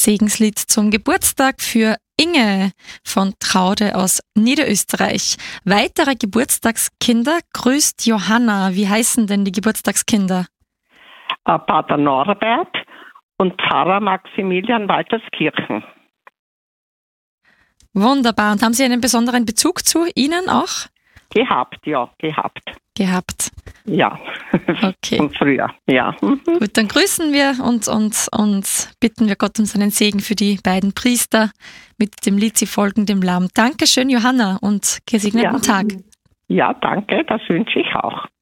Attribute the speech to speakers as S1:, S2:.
S1: Segenslied zum Geburtstag für Inge von Traude aus Niederösterreich. Weitere Geburtstagskinder grüßt Johanna. Wie heißen denn die Geburtstagskinder?
S2: Pater Norbert und Pfarrer Maximilian Walterskirchen.
S1: Wunderbar. Und haben Sie einen besonderen Bezug zu ihnen auch?
S2: Gehabt.
S1: Gehabt.
S2: Ja,
S1: Okay.
S2: von früher, ja.
S1: Gut, dann grüßen wir und bitten wir Gott um seinen Segen für die beiden Priester mit dem Lied Sie folgen dem Lamm. Dankeschön, Johanna, und gesegneten Tag.
S2: Ja, danke, das wünsche ich auch.